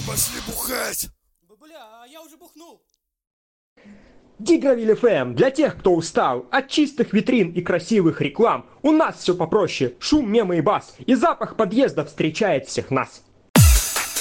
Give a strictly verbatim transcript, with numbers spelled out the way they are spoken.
пошли бухать! Бабуля, а я уже бухнул. Дигравиль эф эм для тех, кто устал от чистых витрин и красивых реклам. У нас все попроще: шум, мемы и бас, и запах подъезда встречает всех нас.